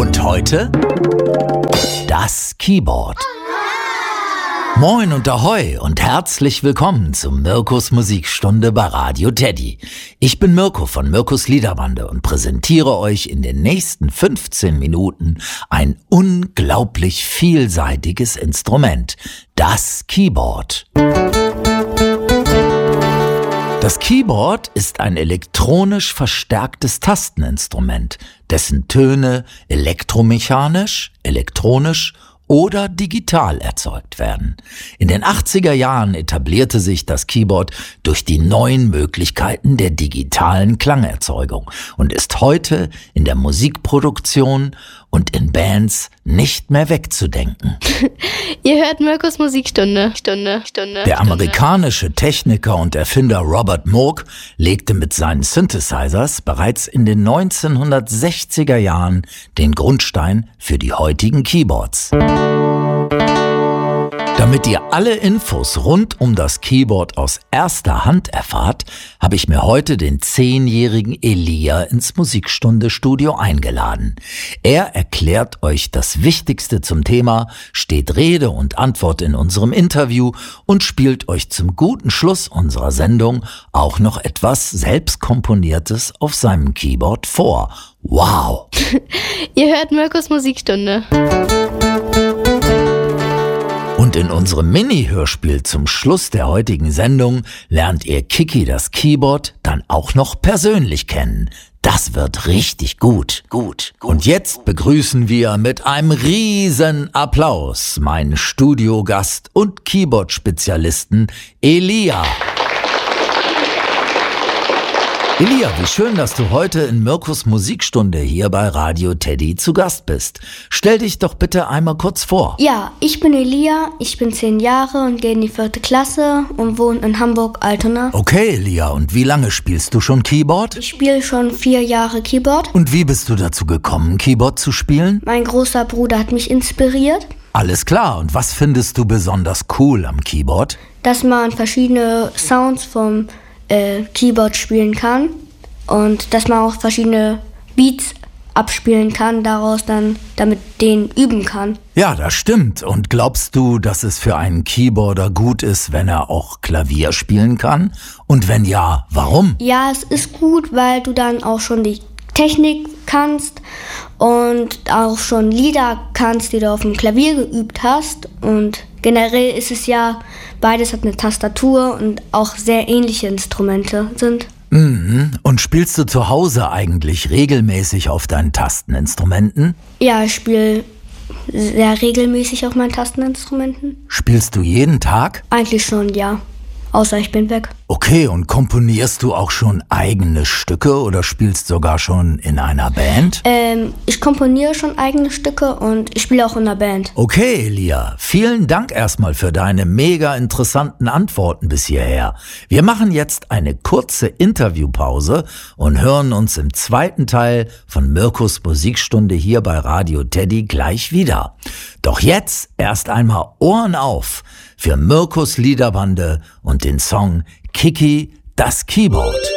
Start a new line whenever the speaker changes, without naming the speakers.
Und heute das Keyboard. Moin und Ahoi und herzlich willkommen zum Mirkus Musikstunde bei Radio Teddy. Ich bin Mirko von Mirkus Liederbande und präsentiere euch in den nächsten 15 Minuten ein unglaublich vielseitiges Instrument, das Keyboard. Das Keyboard ist ein elektronisch verstärktes Tasteninstrument, dessen Töne elektromechanisch, elektronisch oder digital erzeugt werden. In den 80er Jahren etablierte sich das Keyboard durch die neuen Möglichkeiten der digitalen Klangerzeugung und ist heute in der Musikproduktion und in Bands nicht mehr wegzudenken.
Ihr hört Mirkus Musikstunde.
Der amerikanische Techniker und Erfinder Robert Moog legte mit seinen Synthesizers bereits in den 1960er Jahren den Grundstein für die heutigen Keyboards. Damit ihr alle Infos rund um das Keyboard aus erster Hand erfahrt, habe ich mir heute den 10-jährigen Elia ins Musikstunde-Studio eingeladen. Er erklärt euch das Wichtigste zum Thema, steht Rede und Antwort in unserem Interview und spielt euch zum guten Schluss unserer Sendung auch noch etwas Selbstkomponiertes auf seinem Keyboard vor. Wow!
Ihr hört Mirkus Musikstunde.
Und in unserem Mini-Hörspiel zum Schluss der heutigen Sendung lernt ihr Kiki das Keyboard dann auch noch persönlich kennen. Das wird richtig gut. Und jetzt begrüßen wir mit einem riesen Applaus meinen Studiogast und Keyboard-Spezialisten Elia. Elia, wie schön, dass du heute in Mirkus Musikstunde hier bei Radio Teddy zu Gast bist. Stell dich doch bitte einmal kurz vor.
Ja, ich bin Elia, ich bin 10 Jahre und gehe in die 4. Klasse und wohne in Hamburg-Altona.
Okay, Elia, und wie lange spielst du schon Keyboard?
Ich spiele schon 4 Jahre Keyboard.
Und wie bist du dazu gekommen, Keyboard zu spielen?
Mein großer Bruder hat mich inspiriert.
Alles klar, und was findest du besonders cool am Keyboard?
Dass man verschiedene Sounds vom Keyboard spielen kann und dass man auch verschiedene Beats abspielen kann, daraus dann damit den üben kann.
Ja, das stimmt. Und glaubst du, dass es für einen Keyboarder gut ist, wenn er auch Klavier spielen kann? Und wenn ja, warum?
Ja, es ist gut, weil du dann auch schon die Technik kannst und auch schon Lieder kannst, die du auf dem Klavier geübt hast. Und generell ist es ja, beides hat eine Tastatur und auch sehr ähnliche Instrumente sind.
Mhm. Und spielst du zu Hause eigentlich regelmäßig auf deinen Tasteninstrumenten?
Ja, ich spiele sehr regelmäßig auf meinen Tasteninstrumenten.
Spielst du jeden Tag?
Eigentlich schon, ja. Außer ich bin weg.
Okay, und komponierst du auch schon eigene Stücke oder spielst sogar schon in einer Band?
Ich komponiere schon eigene Stücke und ich spiele auch in einer Band.
Okay, Elia, vielen Dank erstmal für deine mega interessanten Antworten bis hierher. Wir machen jetzt eine kurze Interviewpause und hören uns im zweiten Teil von Mirkus Musikstunde hier bei Radio Teddy gleich wieder. Doch jetzt erst einmal Ohren auf für Mirkus Liederbande und den Song Kiki das Keyboard.